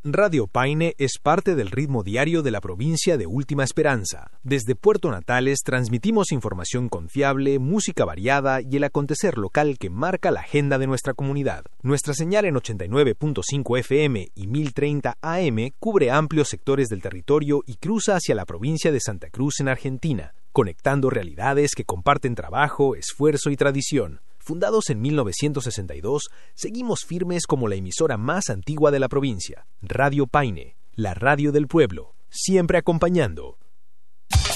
Radio Paine es parte del ritmo diario de la provincia de Última Esperanza. Desde Puerto Natales transmitimos información confiable, música variada y el acontecer local que marca la agenda de nuestra comunidad. Nuestra señal en 89.5 FM y 1030 AM cubre amplios sectores del territorio y cruza hacia la provincia de Santa Cruz en Argentina, conectando realidades que comparten trabajo, esfuerzo y tradición. Fundados en 1962, seguimos firmes como la emisora más antigua de la provincia. Radio Paine, la radio del pueblo, siempre acompañando.